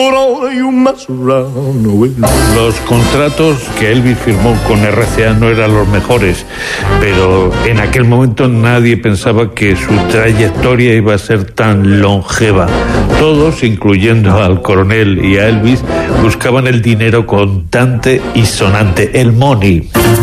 Los contratos que Elvis firmó con RCA no eran los mejores, pero en aquel momento nadie pensaba que su trayectoria iba a ser tan longeva. Todos, incluyendo al coronel y a Elvis, buscaban el dinero contante y sonante, el money.